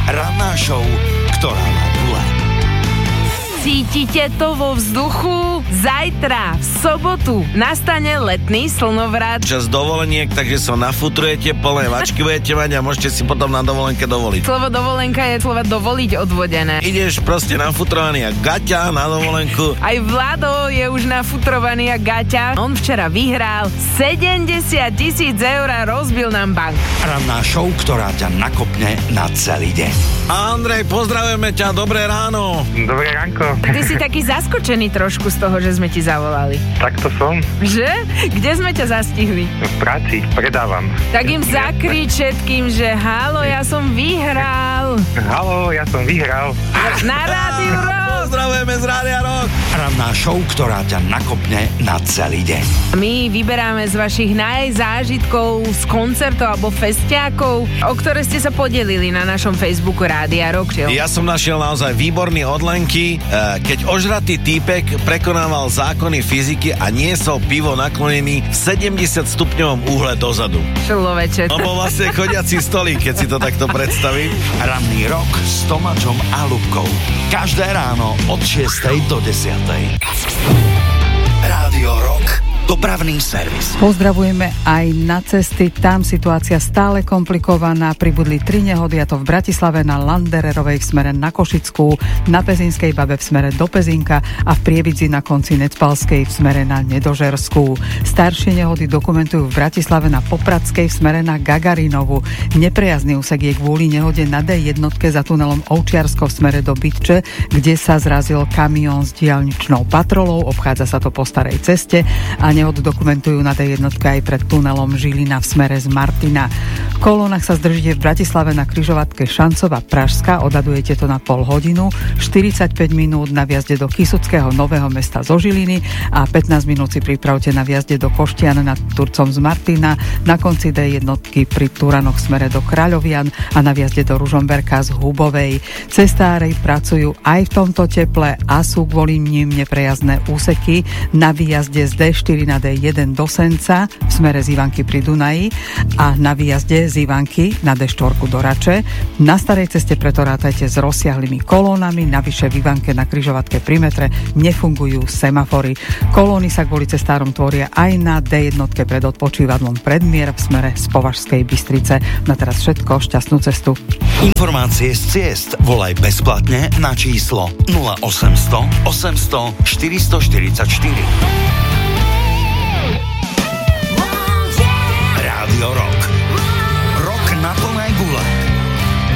Ranná show, ktorá má gule. Cítite to vo vzduchu? Zajtra, v sobotu, nastane letný slnovrat. Čas dovoleniek, takže sa nafutrujete, plné vačky budete mať a môžete si potom na dovolenke dovoliť. Slovo dovolenka je slovo dovoliť odvodené. Ideš proste nafutrovaný a gaťa na dovolenku. Aj Vlado je už nafutrovaný a gaťa. On včera vyhral 70 000 eur a rozbil nám bank. Ranná show, ktorá ťa nakopne na celý deň. Andrej, pozdravujeme ťa, dobré ráno. Dobré ránko. Ty si taký zaskočený trošku z toho, že sme ti zavolali. Tak to som. Že? Kde sme ťa zastihli? V práci, predávam. Tak im zakrič všetkým, že halo, ja som vyhral. Haló, ja som vyhral. Na Rádiu Rock. Pozdravujeme z Rádia Rock. Ranná show, ktorá ťa nakopne na celý deň. My vyberáme z vašich najzážitkov z koncertov alebo festiákov, o ktoré ste sa podelili na našom Facebooku Rádia Rock. Ja som našiel naozaj výborný od Lenky, keď ožratý týpek prekonával zákony fyziky a niesol pivo naklonený v 70 stupňovom úhle dozadu. Človeče. No bol vlastne chodiaci stolík, keď si to takto predstavím. Ranný rok s Tomáčom a Ľubkou. Každé ráno od 6. do 10. Rádio Rock. Dopravný servis. Pozdravujeme aj na cesty, tam situácia stále komplikovaná, pribudli 3 nehody, a to v Bratislave na Landererovej v smere na Košickú, na Pezinskej Babe v smere do Pezinka a v Prievidzi na konci Necpalskej v smere na Nedožerskú. Staršie nehody dokumentujú v Bratislave na Popradskej v smere na Gagarinovu. Neprejazný úsek je kvôli nehode na D1 za tunelom Ovčiarsko v smere do Bytče, kde sa zrazil kamión s diaľničnou patrolou, obchádza sa to po starej ceste a nehod dokumentujú na D1 aj pred tunelom Žilina v smere z Martina. V kolónach sa zdržíte v Bratislave na križovatke Šancova Pražská, odhadujete to na pol hodinu, 45 minút na vjazde do Kysuckého Nového Mesta zo Žiliny a 15 minút si pripravte na vjazde do Koštian nad Turcom z Martina, na konci D1 pri Turanoch v smere do Kráľovian a na vjazde do Ružomberka z Hubovej. Cestári pracujú aj v tomto teple a sú kvôli nim neprejazdné úseky na výjazde z D4 na D1 do Senca v smere z Ivanky pri Dunaji a na výjazde z Ivanky na D4 do Rače. Na starej ceste preto rátajte s rozsiahlými kolónami, navyše v Ivanke na križovatke pri metre nefungujú semafory. Kolóny sa kvôli cestárom tvoria aj na D1 pred odpočívadlom Predmier v smere z Považskej Bystrice. Na teraz všetko, šťastnú cestu. Informácie z ciest volaj bezplatne na číslo 0800 800 444.